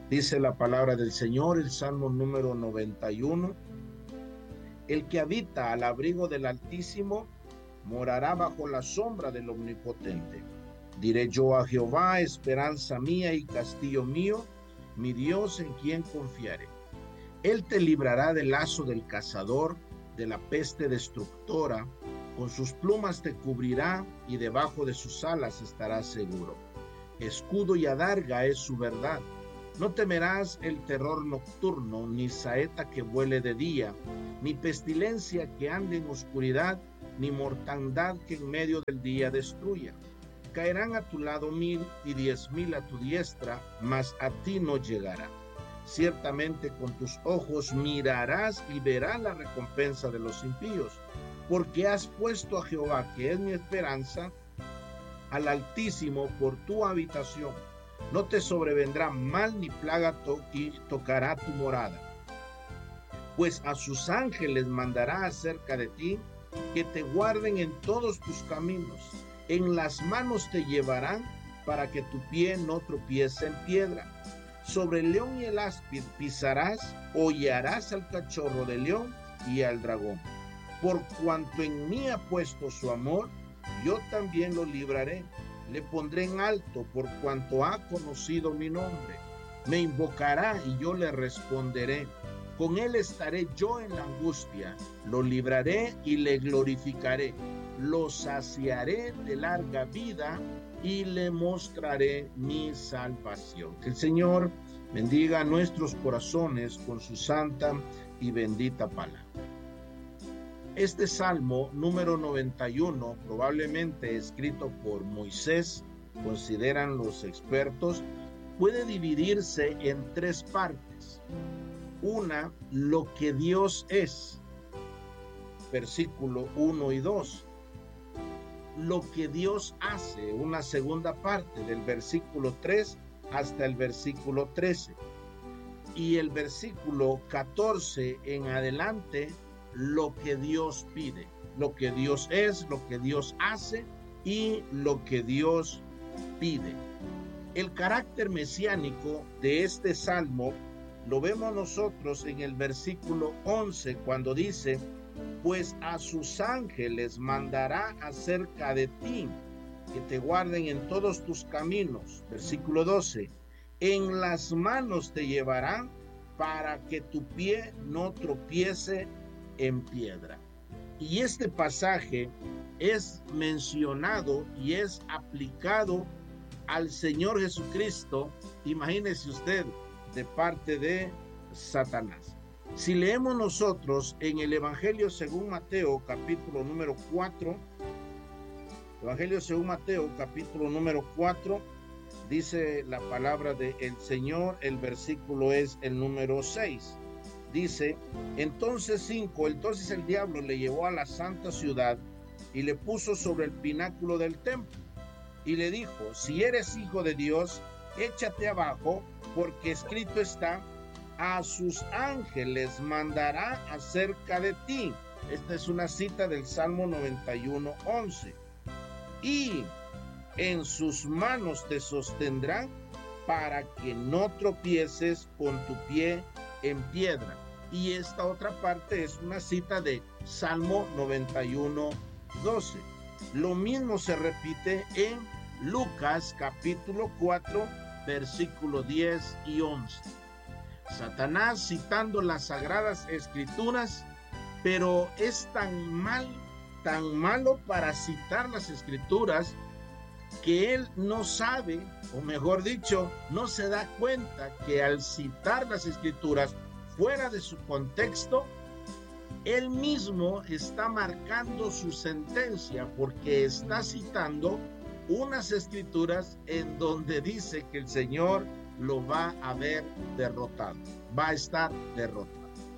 Dice la palabra del Señor, el Salmo número 91. El que habita al abrigo del Altísimo morará bajo la sombra del Omnipotente. Diré yo a Jehová, esperanza mía y castillo mío, mi Dios en quien confiaré. Él te librará del lazo del cazador, de la peste destructora. Con sus plumas te cubrirá y debajo de sus alas estarás seguro. Escudo y adarga es su verdad. No temerás el terror nocturno, ni saeta que vuele de día, ni pestilencia que ande en oscuridad, ni mortandad que en medio del día destruya. Caerán a tu lado 1000 y 10,000 a tu diestra, mas a ti no llegará. Ciertamente con tus ojos mirarás y verás la recompensa de los impíos, porque has puesto a Jehová, que es mi esperanza, al Altísimo por tu habitación. No te sobrevendrá mal ni plaga tocará tu morada, pues a sus ángeles mandará acerca de ti, que te guarden en todos tus caminos. En las manos te llevarán para que tu pie no tropiece en piedra. Sobre el león y el áspid pisarás, hollarás al cachorro de león y al dragón. Por cuanto en mí ha puesto su amor, yo también lo libraré. Le pondré en alto por cuanto ha conocido mi nombre. Me invocará y yo le responderé. Con él estaré yo en la angustia. Lo libraré y le glorificaré. Lo saciaré de larga vida y le mostraré mi salvación. Que el Señor bendiga nuestros corazones con su santa y bendita palabra. Este Salmo número 91, probablemente escrito por Moisés, consideran los expertos, puede dividirse en tres partes. Una, lo que Dios es, versículo 1 y 2. Lo que Dios hace, una segunda parte, del versículo 3 hasta el versículo 13. Y el versículo 14 en adelante, lo que Dios pide, lo que Dios es, lo que Dios hace y lo que Dios pide. El carácter mesiánico de este salmo lo vemos nosotros en el versículo 11, cuando dice: pues a sus ángeles mandará acerca de ti, que te guarden en todos tus caminos. Versículo 12, en las manos te llevarán para que tu pie no tropiece en piedra. Y este pasaje es mencionado y es aplicado al Señor Jesucristo, imagínese usted, de parte de Satanás. Si leemos nosotros en el Evangelio según Mateo, capítulo número 4, Evangelio según Mateo, capítulo número 4, dice la palabra del Señor, el versículo es el número 6. Dice, entonces el diablo le llevó a la santa ciudad y le puso sobre el pináculo del templo y le dijo: si eres hijo de Dios, échate abajo, porque escrito está: a sus ángeles mandará acerca de ti. Esta es una cita del Salmo 91:11. Y en sus manos te sostendrán para que no tropieces con tu pie en piedra. Y esta otra parte es una cita de Salmo 91:12. Lo mismo se repite en Lucas capítulo 4, versículo 10 y 11. Satanás citando las sagradas escrituras, pero es tan malo para citar las escrituras, que él no sabe, o mejor dicho, no se da cuenta que al citar las escrituras fuera de su contexto, él mismo está marcando su sentencia, porque está citando unas escrituras en donde dice que el Señor lo va a ver derrotado, va a estar derrotado.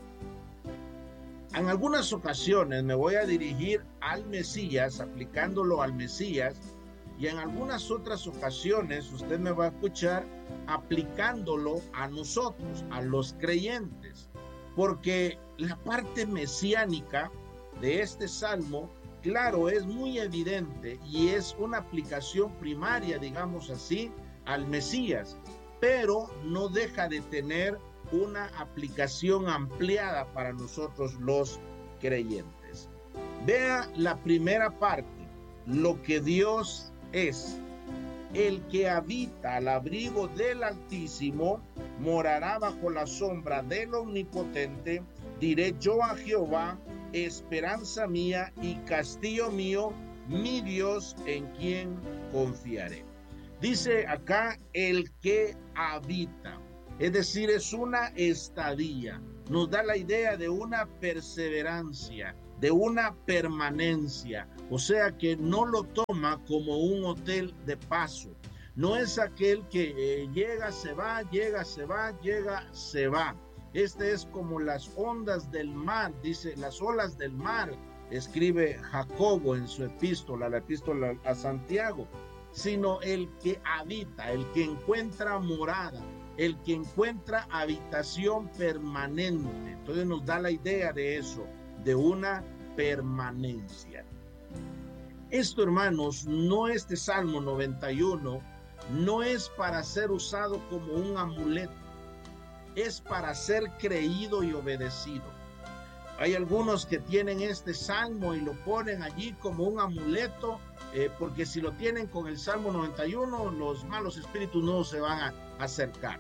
En algunas ocasiones me voy a dirigir al Mesías, aplicándolo al Mesías, y en algunas otras ocasiones usted me va a escuchar aplicándolo a nosotros, a los creyentes, porque la parte mesiánica de este salmo, claro, es muy evidente y es una aplicación primaria, digamos así, al Mesías. pero no deja de tener una aplicación ampliada para nosotros los creyentes. Vea la primera parte, lo que Dios es. El que habita al abrigo del Altísimo morará bajo la sombra del Omnipotente. Diré yo a Jehová, esperanza mía y castillo mío, mi Dios en quien confiaré. Dice acá el que habita, es decir, es una estadía. Nos da la idea de una perseverancia, de una permanencia, o sea que no lo toma como un hotel de paso. No es aquel que llega, se va, llega, se va, llega, se va. Este es como las ondas del mar, dice, las olas del mar, escribe Jacobo en su epístola, la epístola a Santiago, sino el que habita, el que encuentra morada, el que encuentra habitación permanente. Entonces nos da la idea de eso, de una permanencia. Esto, hermanos, no, este Salmo 91 no es para ser usado como un amuleto, es para ser creído y obedecido. Hay algunos que tienen este salmo y lo ponen allí como un amuleto, porque si lo tienen con el Salmo 91, los malos espíritus no se van a acercar.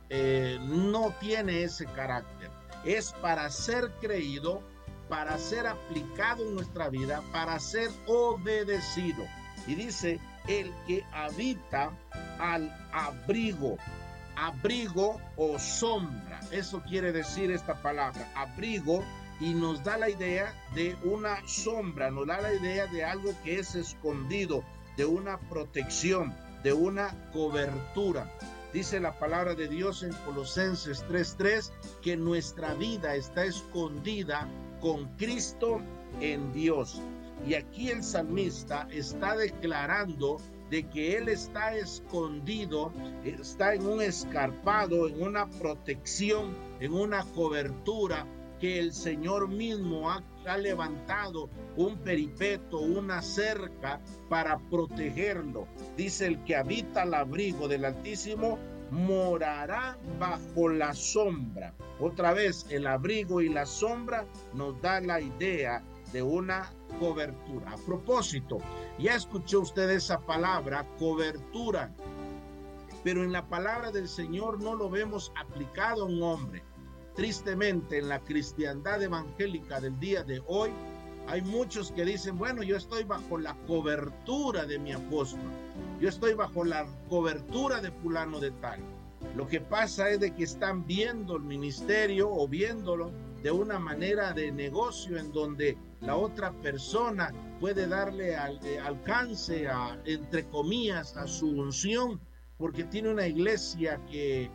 No tiene ese carácter. Es para ser creído, para ser aplicado en nuestra vida, para ser obedecido. Y dice, el que habita al abrigo. Abrigo o sombra, eso quiere decir esta palabra, abrigo, y nos da la idea de una sombra, nos da la idea de algo que es escondido, de una protección, de una cobertura. Dice la palabra de Dios en Colosenses 3:3 que nuestra vida está escondida con Cristo en Dios. Y aquí el salmista está declarando de que él está escondido, está en un escarpado, en una protección, en una cobertura, que el Señor mismo ha levantado un peripeto, una cerca para protegerlo. Dice, el que habita al abrigo del Altísimo morará bajo la sombra. Otra vez, el abrigo y la sombra nos da la idea de una cobertura. A propósito, ya escuchó usted esa palabra, cobertura, pero en la palabra del Señor no lo vemos aplicado a un hombre. Tristemente, en la cristiandad evangélica del día de hoy, hay muchos que dicen, bueno, yo estoy bajo la cobertura de mi apóstol, yo estoy bajo la cobertura de fulano de tal. Lo que pasa es de que están viendo el ministerio o viéndolo de una manera de negocio en donde la otra persona puede darle alcance a, entre comillas, a su unción, porque tiene una iglesia que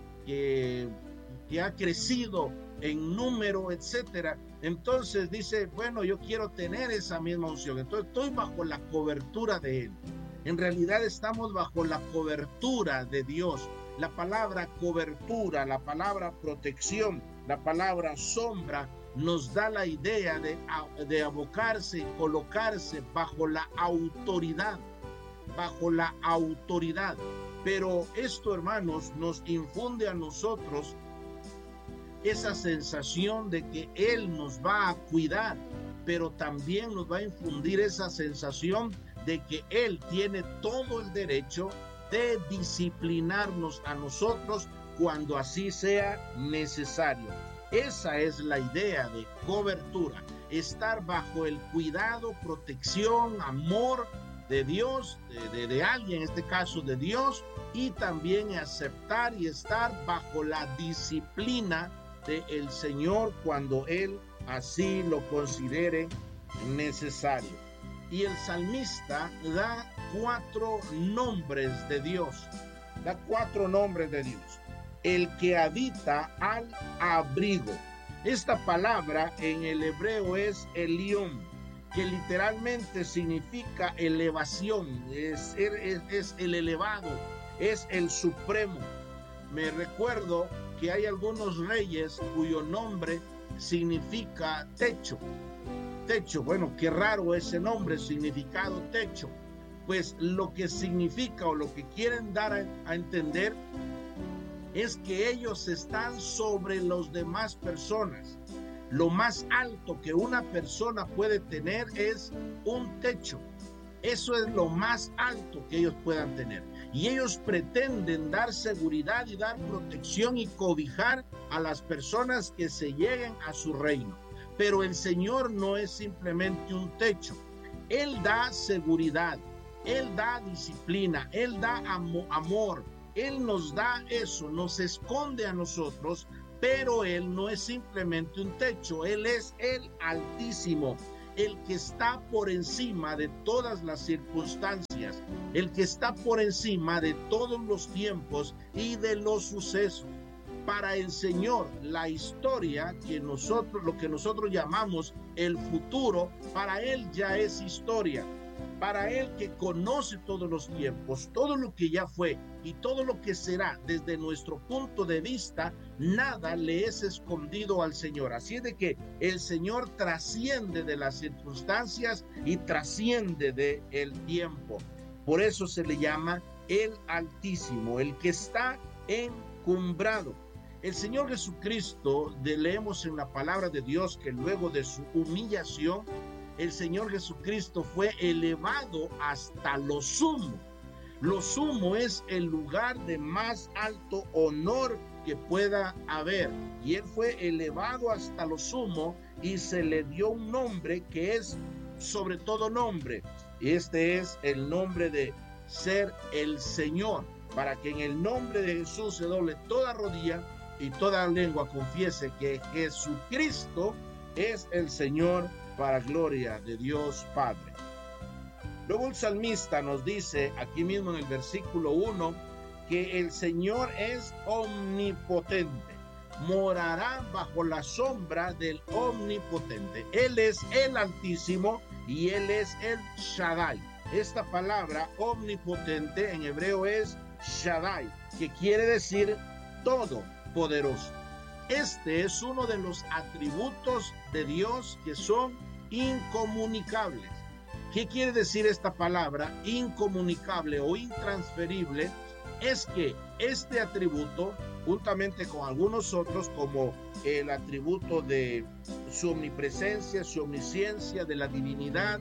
ha crecido en número, etcétera. Entonces dice, bueno, yo quiero tener esa misma unción, entonces estoy bajo la cobertura de él. En realidad estamos bajo la cobertura de Dios. La palabra cobertura, la palabra protección, la palabra sombra nos da la idea de abocarse y colocarse bajo la autoridad, bajo la autoridad. Pero esto, hermanos, nos infunde a nosotros esa sensación de que Él nos va a cuidar, pero también nos va a infundir esa sensación de que Él tiene todo el derecho de disciplinarnos a nosotros cuando así sea necesario. Esa es la idea de cobertura, estar bajo el cuidado, protección, amor de Dios, de alguien, en este caso de Dios, y también aceptar y estar bajo la disciplina del Señor cuando Él así lo considere necesario. Y el salmista da 4 nombres de Dios, da 4 nombres de Dios. El que habita al abrigo. Esta palabra en el hebreo es Elión, que literalmente significa elevación, es el elevado, es el supremo. Me recuerdo que hay algunos reyes cuyo nombre significa techo. Techo, bueno, qué raro ese nombre, significado techo. Pues lo que significa o lo que quieren dar a entender es que ellos están sobre las demás personas. Lo más alto que una persona puede tener es un techo. Eso es lo más alto que ellos puedan tener. Y ellos pretenden dar seguridad y dar protección y cobijar a las personas que se lleguen a su reino. Pero el Señor no es simplemente un techo. Él da seguridad, Él da disciplina, Él da amor. Él nos da eso, nos esconde a nosotros, pero Él no es simplemente un techo. Él es el Altísimo, el que está por encima de todas las circunstancias, el que está por encima de todos los tiempos y de los sucesos. Para el Señor, la historia, lo que nosotros llamamos el futuro, para Él ya es historia. Para Él, que conoce todos los tiempos, todo lo que ya fue y todo lo que será, desde nuestro punto de vista, nada le es escondido al Señor. Así es de que el Señor trasciende de las circunstancias y trasciende del tiempo. Por eso se le llama el Altísimo, el que está encumbrado. El Señor Jesucristo, leemos en la palabra de Dios que luego de su humillación, el Señor Jesucristo fue elevado hasta lo sumo. Lo sumo es el lugar de más alto honor que pueda haber. Y Él fue elevado hasta lo sumo y se le dio un nombre que es sobre todo nombre. Y este es el nombre de ser el Señor, para que en el nombre de Jesús se doble toda rodilla y toda lengua confiese que Jesucristo es el Señor, para gloria de Dios Padre. Luego el salmista nos dice aquí mismo en el versículo 1 que el Señor es omnipotente, morará bajo la sombra del omnipotente. Él es el Altísimo y Él es el Shaddai. Esta palabra omnipotente en hebreo es Shaddai, que quiere decir todopoderoso. Este es uno de los atributos de Dios que son incomunicables. ¿Qué quiere decir esta palabra? Incomunicable o intransferible. Es que este atributo, juntamente con algunos otros, como el atributo de su omnipresencia, su omnisciencia, de la divinidad,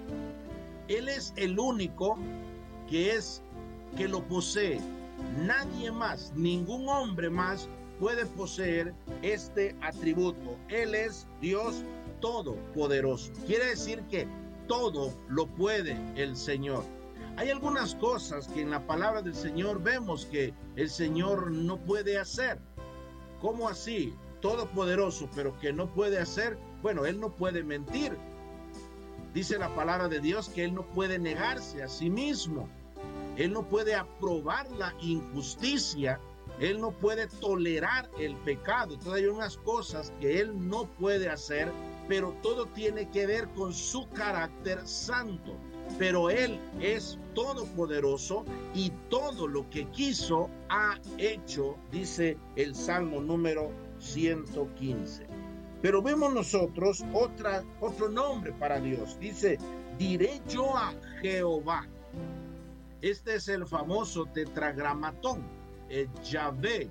Él es el único que lo posee. Nadie más, ningún hombre más puede poseer este atributo. Él es Dios todopoderoso. Quiere decir que todo lo puede el Señor. Hay algunas cosas que en la palabra del Señor vemos que el Señor no puede hacer. ¿Cómo así? Todopoderoso, pero que no puede hacer. Bueno, Él no puede mentir. Dice la palabra de Dios que Él no puede negarse a sí mismo. Él no puede aprobar la injusticia. Él no puede tolerar el pecado. Entonces hay unas cosas que Él no puede hacer, pero todo tiene que ver con su carácter santo. Pero Él es todopoderoso y todo lo que quiso ha hecho, dice el Salmo número 115. Pero vemos nosotros otro nombre para Dios. Dice, diré yo a Jehová. Este es el famoso tetragramatón. Yahvé.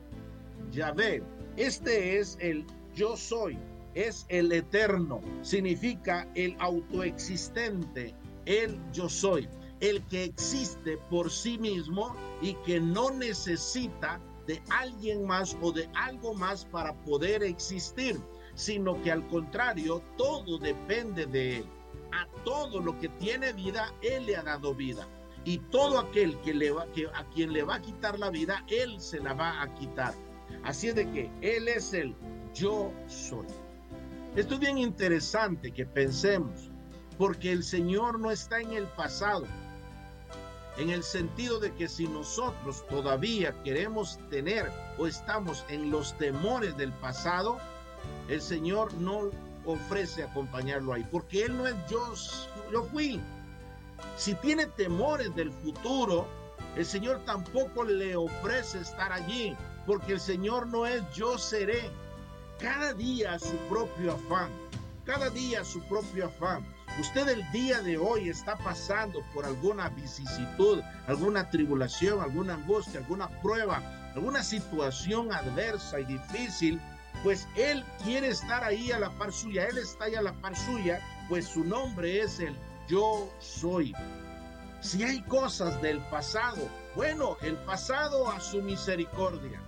Este es el yo soy, es el eterno, significa el autoexistente, el yo soy, el que existe por sí mismo y que no necesita de alguien más o de algo más para poder existir, sino que al contrario, todo depende de Él. A todo lo que tiene vida, Él le ha dado vida. Y todo aquel a quien le va a quitar la vida, Él se la va a quitar. Así es de que Él es el yo soy. Esto es bien interesante que pensemos, porque el Señor no está en el pasado, en el sentido de que si nosotros todavía queremos tener o estamos en los temores del pasado, el Señor no ofrece acompañarlo ahí, porque Él no es yo fui. Si tiene temores del futuro, el Señor tampoco le ofrece estar allí, porque el Señor no es yo seré. Cada día su propio afán, cada día su propio afán. Usted el día de hoy está pasando por alguna vicisitud, alguna tribulación, alguna angustia, alguna prueba, alguna situación adversa y difícil, pues Él quiere estar ahí a la par suya. Él está ahí a la par suya, pues su nombre es el Yo Soy. Si hay cosas del pasado, bueno, el pasado a su misericordia,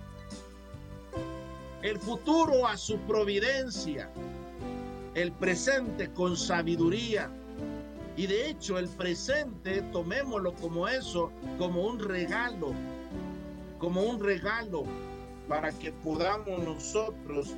el futuro a su providencia, el presente con sabiduría. Y de hecho el presente, tomémoslo como eso, como un regalo para que podamos nosotros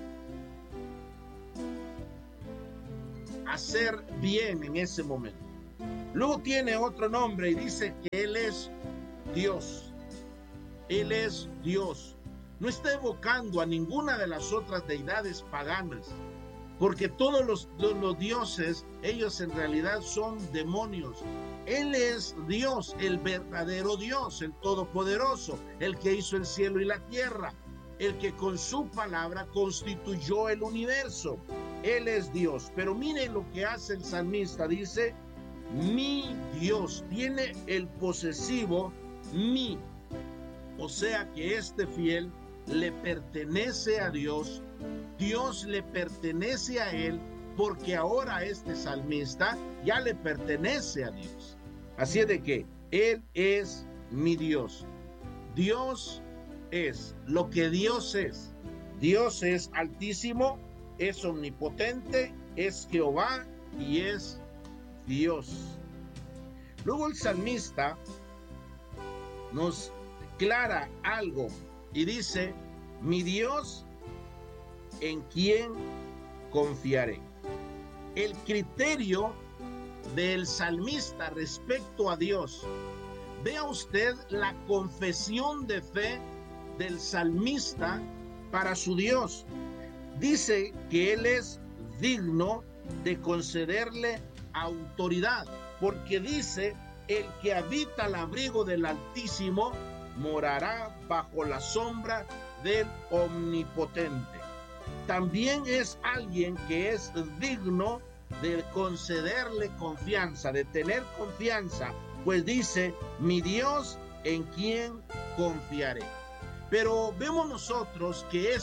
hacer bien en ese momento. Luego tiene otro nombre y dice que Él es Dios. Él es Dios. No está evocando a ninguna de las otras deidades paganas, porque todos los dioses, ellos en realidad son demonios. Él es Dios, el verdadero Dios, el todopoderoso, el que hizo el cielo y la tierra, el que con su palabra constituyó el universo. Él es Dios. Pero miren lo que hace el salmista, dice, mi Dios, tiene el posesivo mi, o sea que este fiel le pertenece a Dios, Dios le pertenece a él, porque ahora este salmista ya le pertenece a Dios. Así es de que Él es mi Dios. Dios es lo que Dios es. Dios es altísimo, es omnipotente, es Jehová y es Dios. Luego el salmista nos declara algo y dice, mi Dios, ¿en quién confiaré? El criterio del salmista respecto a Dios. Vea usted la confesión de fe del salmista para su Dios. Dice que Él es digno de concederle autoridad, porque dice, el que habita al abrigo del Altísimo morará bajo la sombra del Omnipotente. También es alguien que es digno de concederle confianza, de tener confianza, pues dice, mi Dios, en quien confiaré. Pero vemos nosotros que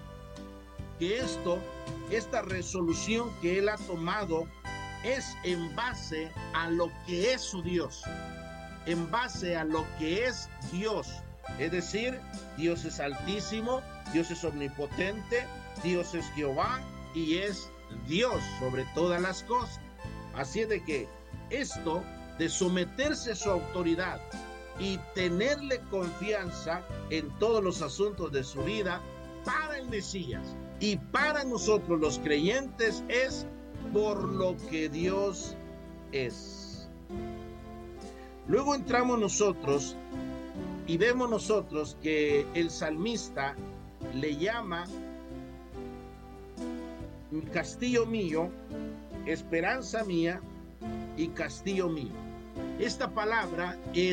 esta resolución que él ha tomado es en base a lo que es su Dios, en base a lo que es Dios. Es decir, Dios es altísimo, Dios es omnipotente, Dios es Jehová y es Dios sobre todas las cosas. Así es de que esto de someterse a su autoridad y tenerle confianza en todos los asuntos de su vida para el Mesías y para nosotros los creyentes es por lo que Dios es. Luego entramos nosotros y vemos nosotros que el salmista le llama castillo mío, esperanza mía y castillo mío. Esta palabra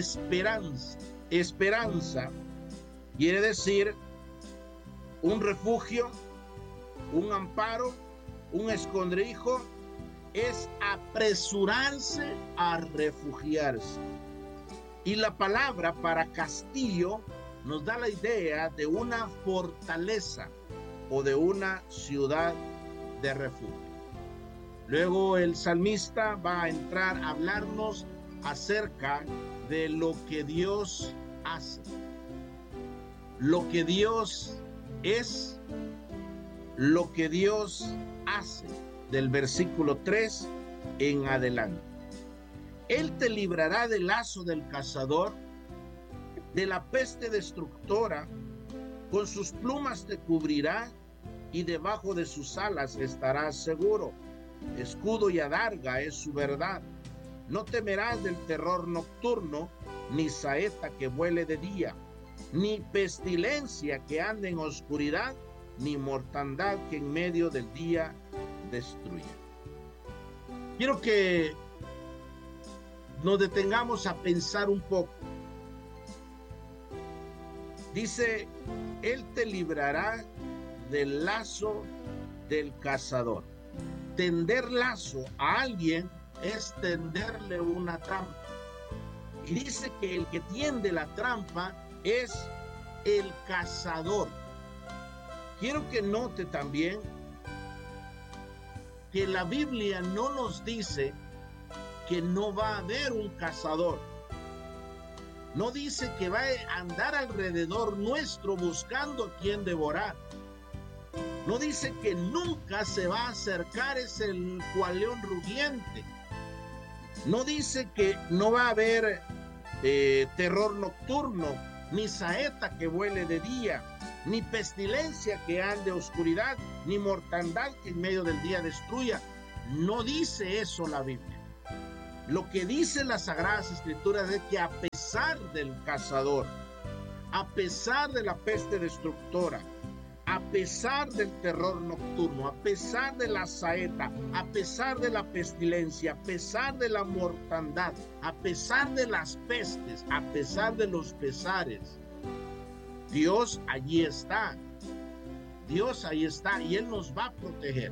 esperanza quiere decir un refugio, un amparo, un escondrijo, es apresurarse a refugiarse. Y la palabra para castillo nos da la idea de una fortaleza o de una ciudad de refugio. Luego el salmista va a entrar a hablarnos acerca de lo que Dios hace, lo que Dios es, lo que Dios hace, del versículo 3 en adelante. Él te librará del lazo del cazador, de la peste destructora, con sus plumas te cubrirá y debajo de sus alas estarás seguro. Escudo y adarga es su verdad. No temerás del terror nocturno, ni saeta que vuele de día, ni pestilencia que ande en oscuridad, ni mortandad que en medio del día destruya. Quiero que nos detengamos a pensar un poco. Dice, Él te librará del lazo del cazador. Tender lazo a alguien es tenderle una trampa. Y dice que el que tiende la trampa es el cazador. Quiero que note también que la Biblia no nos dice que no va a haber un cazador. No dice que va a andar alrededor nuestro buscando a quien devorar. No dice que nunca se va a acercar ese cual león rugiente. No dice que no va a haber terror nocturno, ni saeta que vuele de día, ni pestilencia que ande oscuridad, ni mortandad que en medio del día destruya. No dice eso la Biblia. Lo que dice las Sagradas Escrituras es que a pesar del cazador, a pesar de la peste destructora, a pesar del terror nocturno, a pesar de la saeta, a pesar de la pestilencia, a pesar de la mortandad, a pesar de las pestes, a pesar de los pesares, Dios allí está. Dios ahí está y Él nos va a proteger.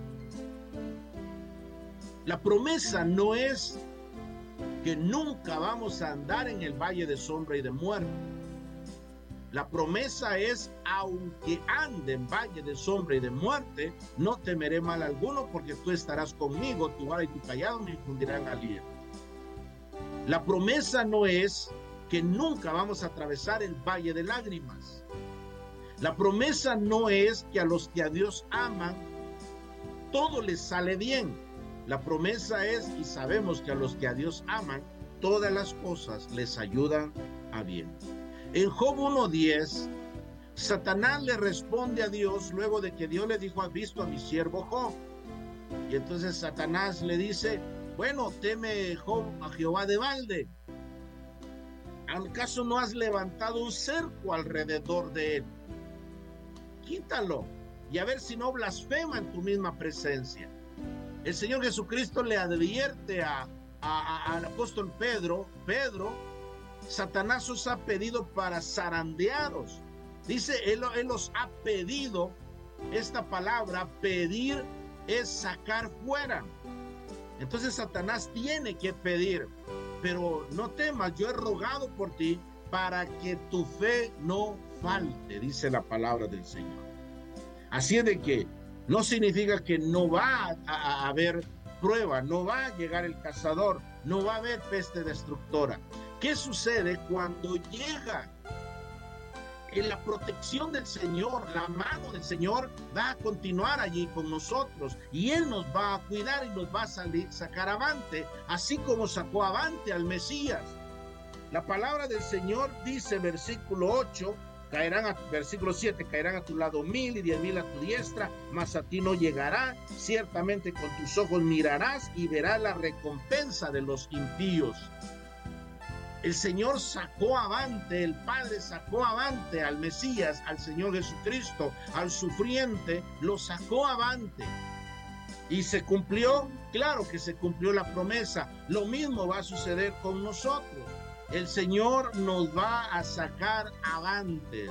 La promesa no es que nunca vamos a andar en el valle de sombra y de muerte. La promesa es, aunque ande en valle de sombra y de muerte, no temeré mal alguno, porque tú estarás conmigo, tu vara y tu callado me infundirán aliento. La promesa no es que nunca vamos a atravesar el valle de lágrimas. La promesa no es que a los que a Dios aman, todo les sale bien. La promesa es, y sabemos que a los que a Dios aman, todas las cosas les ayudan a bien. En Job 1:10, Satanás le responde a Dios luego de que Dios le dijo: ¿has visto a mi siervo Job? Y entonces Satanás le dice: bueno, teme Job a Jehová de balde. ¿Acaso no has levantado un cerco alrededor de él? Quítalo y a ver si no blasfema en tu misma presencia. El Señor Jesucristo le advierte al apóstol Pedro: Satanás os ha pedido para zarandearos. Dice, él os ha pedido. Esta palabra pedir es sacar fuera. Entonces Satanás tiene que pedir, pero no temas, yo he rogado por ti para que tu fe no falte, dice la palabra del Señor. Así es de que no significa que no va a haber prueba, no va a llegar el cazador, no va a haber peste destructora. ¿Qué sucede cuando llega? En la protección del Señor, la mano del Señor va a continuar allí con nosotros y Él nos va a cuidar y nos va a sacar avante, así como sacó avante al Mesías. La palabra del Señor dice, versículo 8, versículo 7, caerán a tu lado 1000 y 10,000 a tu diestra, mas a ti no llegará. Ciertamente con tus ojos mirarás y verás la recompensa de los impíos. El Señor sacó avante, el Padre sacó avante al Mesías, al Señor Jesucristo, al sufriente, lo sacó avante. ¿Y se cumplió? Claro que se cumplió la promesa. Lo mismo va a suceder con nosotros. El Señor nos va a sacar avantes.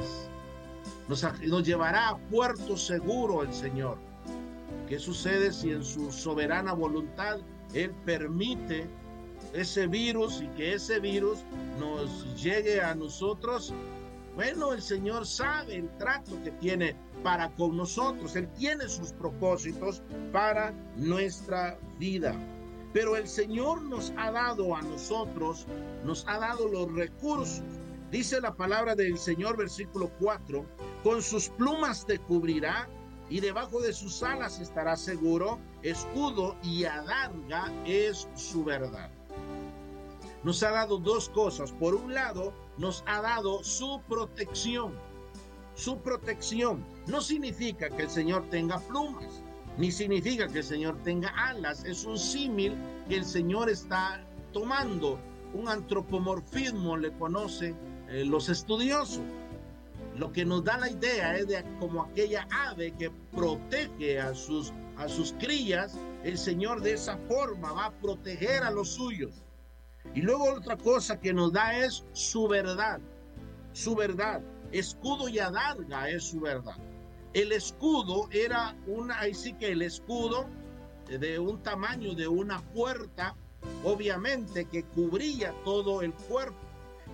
Nos llevará a puerto seguro el Señor. ¿Qué sucede si en su soberana voluntad Él permite ese virus y que ese virus nos llegue a nosotros? Bueno, el Señor sabe el trato que tiene para con nosotros. Él tiene sus propósitos para nuestra vida. Pero el Señor nos ha dado a nosotros, nos ha dado los recursos. Dice la palabra del Señor, versículo 4, con sus plumas te cubrirá y debajo de sus alas estará seguro, escudo y adarga es su verdad. Nos ha dado dos cosas. Por un lado, nos ha dado su protección. Su protección no significa que el Señor tenga plumas, ni significa que el Señor tenga alas. Es un símil que el Señor está tomando. Un antropomorfismo le conocen los estudiosos. Lo que nos da la idea es de como aquella ave que protege a sus crías. El Señor de esa forma va a proteger a los suyos. Y luego otra cosa que nos da es su verdad. Su verdad. Escudo y adarga es su verdad. El escudo era ahí sí que el escudo de un tamaño de una puerta, obviamente que cubría todo el cuerpo.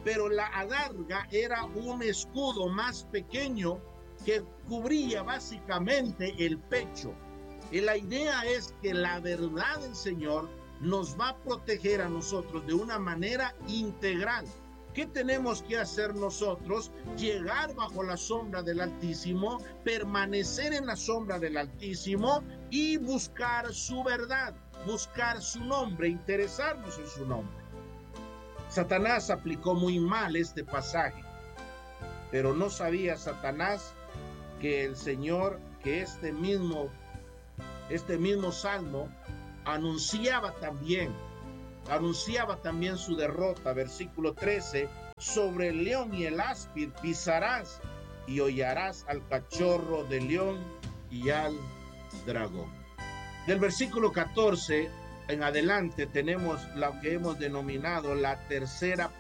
pero la adarga era un escudo más pequeño que cubría básicamente el pecho. Y la idea es que la verdad del Señor nos va a proteger a nosotros de una manera integral. ¿Qué tenemos que hacer nosotros? Llegar bajo la sombra del Altísimo, permanecer en la sombra del Altísimo y buscar su verdad, buscar su nombre, interesarnos en su nombre. Satanás aplicó muy mal este pasaje, pero no sabía Satanás que el Señor, que este mismo salmo anunciaba también su derrota. Versículo 13, sobre el león y el áspid pisarás y hollarás al cachorro del león y al dragón. Del versículo 14 en adelante tenemos lo que hemos denominado la tercera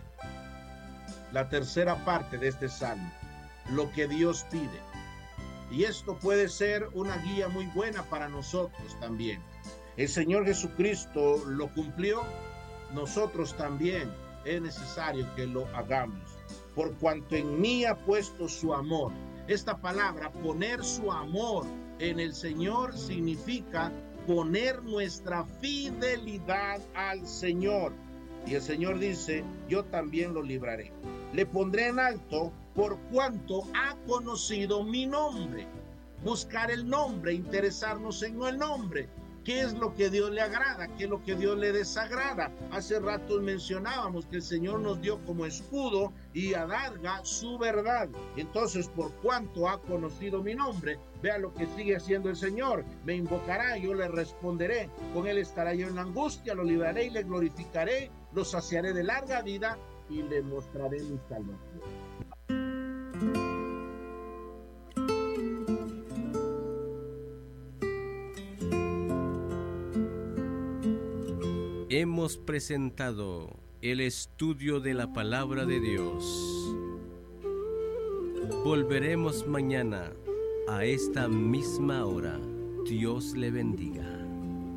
parte de este salmo, lo que Dios pide. Y esto puede ser una guía muy buena para nosotros también. El Señor Jesucristo lo cumplió, nosotros también es necesario que lo hagamos. Por cuanto en mí ha puesto su amor. Esta palabra, poner su amor en el Señor, significa poner nuestra fidelidad al Señor. Y el Señor dice, yo también lo libraré. Le pondré en alto por cuanto ha conocido mi nombre. Buscar el nombre, interesarnos en el nombre. ¿Qué es lo que Dios le agrada? ¿Qué es lo que Dios le desagrada? Hace rato mencionábamos que el Señor nos dio como escudo y adarga su verdad. Entonces, por cuanto ha conocido mi nombre, vea lo que sigue haciendo el Señor. Me invocará, yo le responderé. Con él estará yo en la angustia, lo libraré y le glorificaré. Lo saciaré de larga vida y le mostraré mi salvación. Hemos presentado el estudio de la Palabra de Dios. Volveremos mañana a esta misma hora. Dios le bendiga.